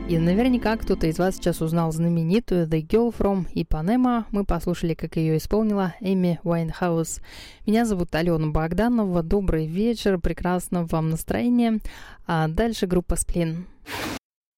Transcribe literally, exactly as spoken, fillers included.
И наверняка кто-то из вас сейчас узнал знаменитую The Girl from Ipanema. Мы послушали, как ее исполнила Эми Уайнхаус. Меня зовут Алена Богданова. Добрый вечер, прекрасного вам настроения. А дальше группа Сплин.